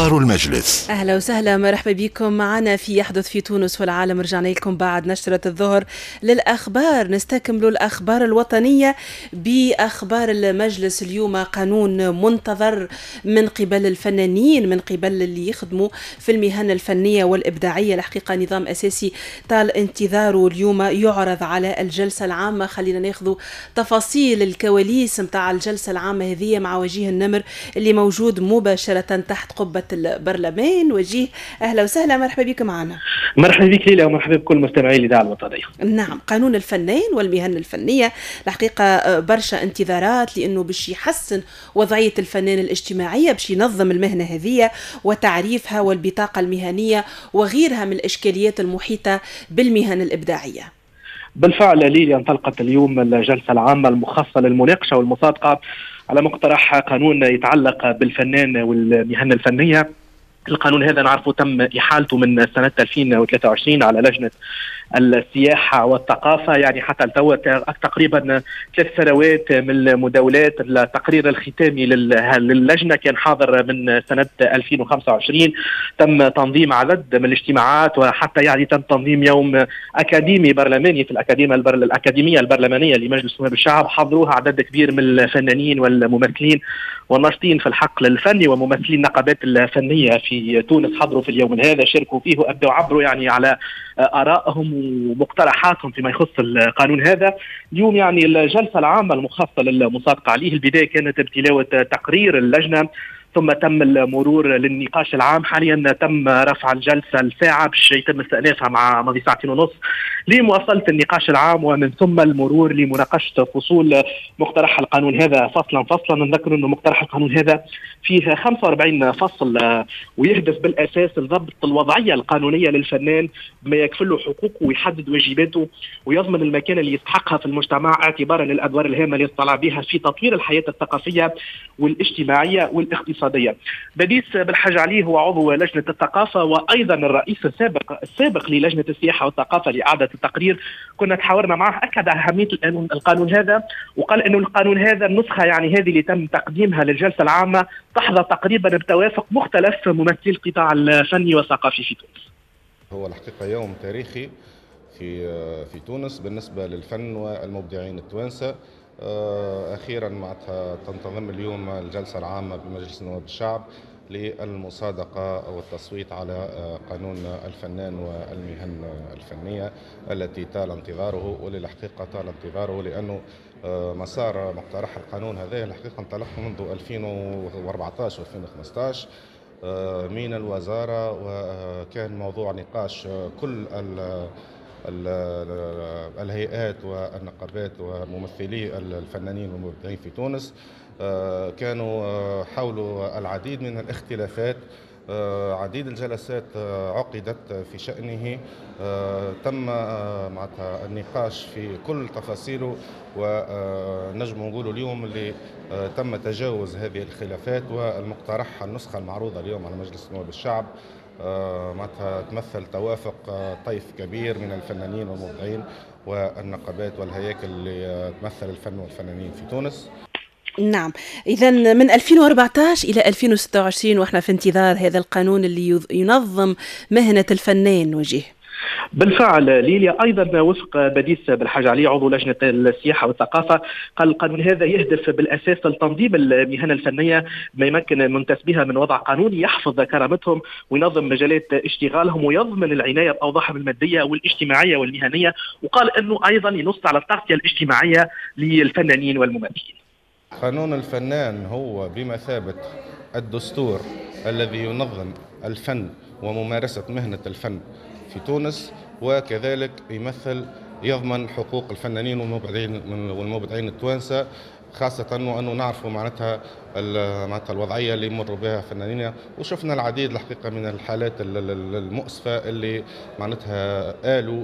أخبار المجلس. أهلا وسهلا، مرحبا بكم معنا في يحدث في تونس والعالم. رجعنا لكم بعد نشرة الظهر للأخبار، نستكمل الأخبار الوطنية بأخبار المجلس. اليوم قانون منتظر من قبل الفنانين، من قبل اللي يخدموا في المهن الفنية والإبداعية. الحقيقة نظام أساسي طال انتظاره اليوم يعرض على الجلسة العامة. خلينا ناخذ تفاصيل الكواليس متاع الجلسة العامة هذه مع وجيه النمر اللي موجود مباشرة تحت قبة البرلمان. وجيه، أهلا وسهلا، مرحبا بك معنا. مرحبا بك ليلى، ومرحبا بكل مستمعي الإذاعة الوطنية. نعم، قانون الفنان والمهن الفنية الحقيقة برشا انتظارات، لأنه باش يحسن وضعية الفنان الاجتماعية، باش ينظم المهنة هذه وتعريفها والبطاقة المهنية وغيرها من الإشكاليات المحيطة بالمهن الإبداعية. بالفعل ليلى، انطلقت اليوم الجلسة العامة المخصصة للمناقشة والمصادقة على مقترح قانون يتعلق بالفنان والمهن الفنية. القانون هذا نعرفه تم إحالته من سنة 2023 على لجنة السياحة والثقافة، يعني حتى التو تقريبا 3 سنوات من المداولات. التقرير الختامي للجنة كان حاضر من سنة 2025. تم تنظيم عدد من الاجتماعات، وحتى يعني تم تنظيم يوم أكاديمي برلماني في الأكاديمية البرلمانية لمجلس نواب الشعب. حضروها عدد كبير من الفنانين والممثلين والناشطين في الحقل الفني وممثلين النقابات الفنية في تونس. حضروا في اليوم هذا، شاركوا فيه وأبدوا عبروا يعني على آرائهم ومقترحاتهم فيما يخص القانون هذا. اليوم يعني الجلسة العامة المخصصة للمصادقة عليه، البداية كانت بتلاوة تقرير اللجنة، ثم تم المرور للنقاش العام. حاليا تم رفع الجلسة الساعة باش يتم استئنافها مع ماضي 2.5 لمواصلة النقاش العام، ومن ثم المرور لمناقشة فصول مقترح القانون هذا فصلا فصلا. نذكر أن مقترح القانون هذا فيه 45 فصل، ويهدف بالأساس لضبط الوضعية القانونية للفنان بما يكفل له حقوقه ويحدد واجباته ويضمن المكانة اللي يستحقها في المجتمع، اعتبارا للأدوار الهامة اللي يطلع بها في تطوير الحياة الثقافية والاجتماعية والاقتصادية. بديس بالحاج علي هو عضو لجنة الثقافة وأيضا الرئيس السابق للجنة السياحة والثقافة لإعادة التقرير. كنا تحاورنا معه، أكد على أهمية القانون هذا، وقال إنه القانون هذا النسخة يعني هذه اللي تم تقديمها للجلسة العامة تحظى تقريبا بتوافق مختلف ممثلي القطاع الفني والثقافي في تونس. هو الحقيقة يوم تاريخي في تونس بالنسبة للفن والمبدعين التوانسة. أخيرا معناتها تنتظم اليوم الجلسة العامة بمجلس نواب الشعب للمصادقة والتصويت على قانون الفنان والمهن الفنية التي طال انتظاره. وللحقيقة طال انتظاره لأنه مسار مقترح القانون هذا الحقيقة انطلق منذ 2014 و2015 من الوزارة، وكان موضوع نقاش كل الهيئات والنقابات وممثلي الفنانين والمبدعين في تونس. كانوا حول العديد من الاختلافات، عديد الجلسات عقدت في شأنه. تم معناتها النقاش في كل تفاصيله، ونجم نقول اليوم اللي تم تجاوز هذه الخلافات. والمقترح النسخة المعروضة اليوم على مجلس نواب الشعب معناتها تمثل توافق طيف كبير من الفنانين والمبدعين والنقابات والهياكل اللي تمثل الفن والفنانين في تونس. نعم، إذا من 2014 إلى 2026 وإحنا في انتظار هذا القانون اللي ينظم مهنة الفنان. وجيه بالفعل ليليا، أيضا وفق بديس بالحاج علي عضو لجنة السياحة والثقافة، قال القانون هذا يهدف بالأساس لتنظيم المهن الفنية بما يمكن منتسبيها من وضع قانوني يحفظ كرامتهم وينظم مجالات اشتغالهم ويضمن العناية بأوضاعهم المادية والاجتماعية والمهنية. وقال أنه أيضا ينص على التغطية الاجتماعية للفنانين والممثلين. قانون الفنان هو بمثابة الدستور الذي ينظم الفن وممارسة مهنة الفن في تونس، وكذلك يضمن حقوق الفنانين والمبدعين التوانسة، خاصة وأنه نعرف معناتها الوضعية اللي يمر بها فنانين. وشفنا العديد الحقيقة من الحالات المؤسفة اللي معناتها آلوا